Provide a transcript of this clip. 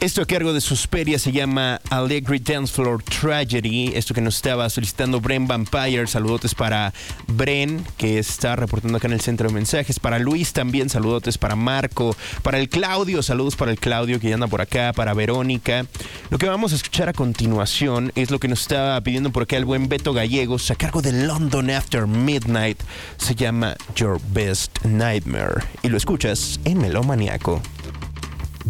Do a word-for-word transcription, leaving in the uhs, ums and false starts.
Esto a cargo de Suspiria se llama Allegri Dance Floor Tragedy. Esto que nos estaba solicitando Bren Vampire. Saludotes para Bren, que está reportando acá en el centro de mensajes. Para Luis también, saludotes para Marco. Para el Claudio, saludos para el Claudio que ya anda por acá. Para Verónica. Lo que vamos a escuchar a continuación es lo que nos estaba pidiendo por acá el buen Beto Gallegos a cargo de London After Midnight. Se llama Your Best Nightmare. Y lo escuchas en Melómaniaco.